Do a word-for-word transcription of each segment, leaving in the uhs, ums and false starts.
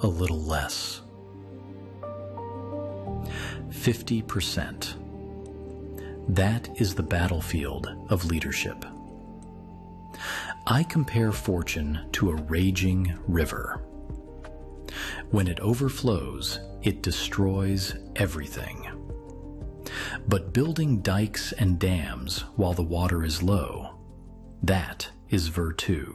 a little less. fifty percent. That is the battlefield of leadership. I compare fortune to a raging river. When it overflows, it destroys everything. But building dikes and dams while the water is low, that is virtue.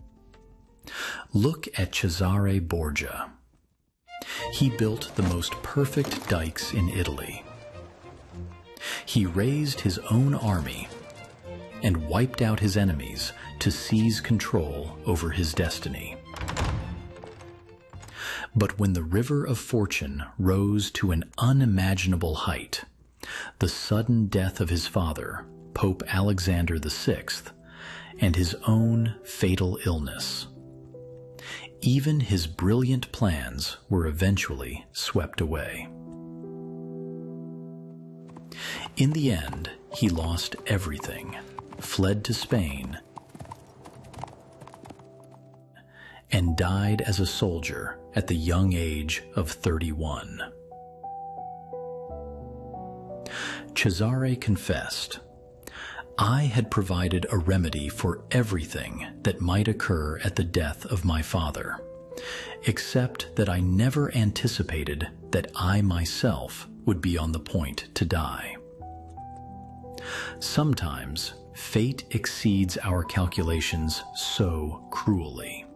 Look at Cesare Borgia. He built the most perfect dikes in Italy. He raised his own army and wiped out his enemies to seize control over his destiny. But when the river of fortune rose to an unimaginable height, the sudden death of his father, Pope Alexander the Sixth, and his own fatal illness, even his brilliant plans were eventually swept away. In the end, he lost everything, fled to Spain, and died as a soldier at the young age of thirty-one. Cesare confessed, "I had provided a remedy for everything that might occur at the death of my father, except that I never anticipated that I myself would be on the point to die." Sometimes fate exceeds our calculations so cruelly.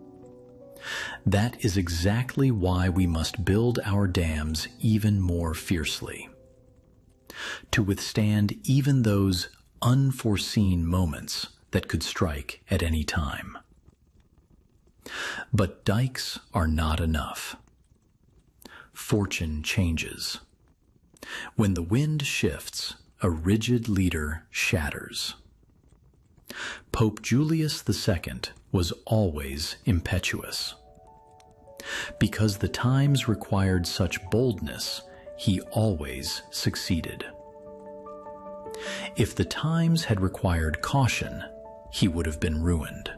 That is exactly why we must build our dams even more fiercely, to withstand even those unforeseen moments that could strike at any time. But dikes are not enough. Fortune changes. When the wind shifts, a rigid leader shatters. Pope Julius the Second was always impetuous. Because the times required such boldness, he always succeeded. If the times had required caution, he would have been ruined.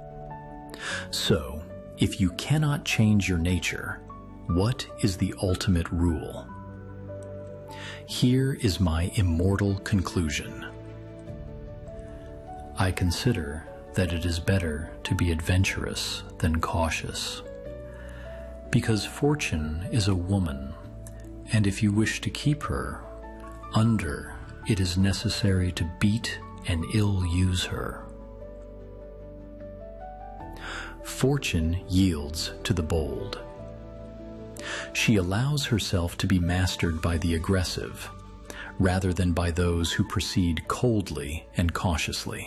So, if you cannot change your nature, what is the ultimate rule? Here is my immortal conclusion. I consider that it is better to be adventurous than cautious, because fortune is a woman, and if you wish to keep her under, it is necessary to beat and ill-use her. Fortune yields to the bold. She allows herself to be mastered by the aggressive, rather than by those who proceed coldly and cautiously.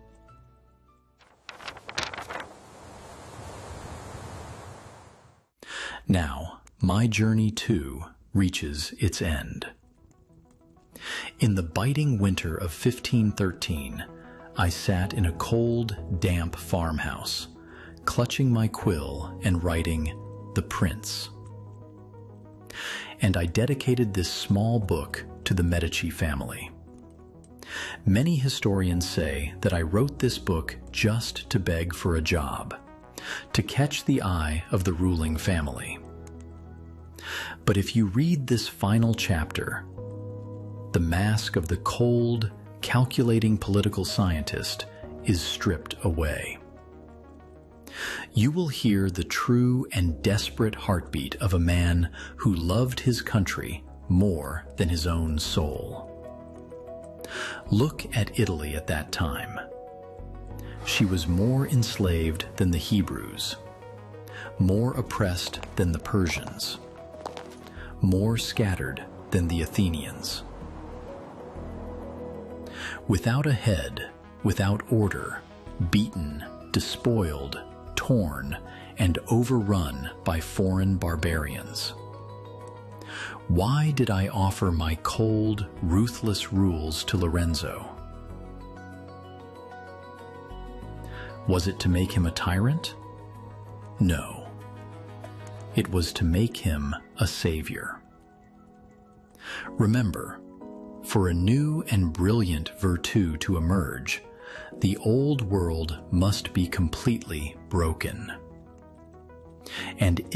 Now, my journey too reaches its end. In the biting winter of fifteen thirteen, I sat in a cold, damp farmhouse, clutching my quill and writing The Prince. And I dedicated this small book to the Medici family. Many historians say that I wrote this book just to beg for a job, to catch the eye of the ruling family. But if you read this final chapter, the mask of the cold, calculating political scientist is stripped away. You will hear the true and desperate heartbeat of a man who loved his country more than his own soul. Look at Italy at that time. She was more enslaved than the Hebrews, more oppressed than the Persians, more scattered than the Athenians. Without a head, without order, beaten, despoiled, torn, and overrun by foreign barbarians. Why did I offer my cold, ruthless rules to Lorenzo? Was it to make him a tyrant? No. It was to make him a savior. Remember, for a new and brilliant virtue to emerge, the old world must be completely broken. And